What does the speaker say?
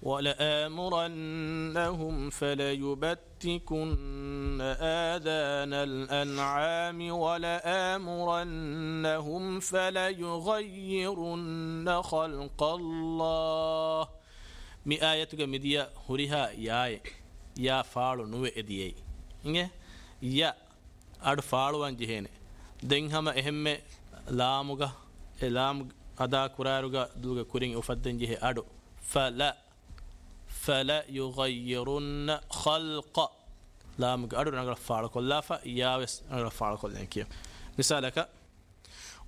ولآمرنهم فليبتكن آذان الأنعام ولآمرنهم فليغيرن خلق الله مي آياتك مديا هريها يا فالو نوي إديي يا أد فالو أنجهين دين هما إهم لاموغا لام أدا كراروغا دوغا كورين أفدن جه أدو فلا يغيرن خلق لاموغا أدو نغلا فالو كلا فا ياوس نغلا فالو كلا مثالك